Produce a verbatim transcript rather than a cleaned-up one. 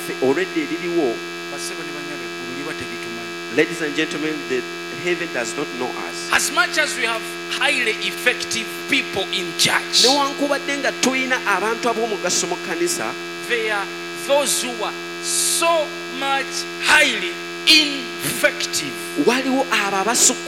lyaffe already liriwo. Basebo ne banyabo eggulu liba teritumanyi. Ladies and gentlemen, the heaven does not know us. As much as we have highly effective people in church, Newankubadde nga tulina abantu ab'omugaso mu kkanisa, there are those who are so much highly ineffective. waliwo abo abasukka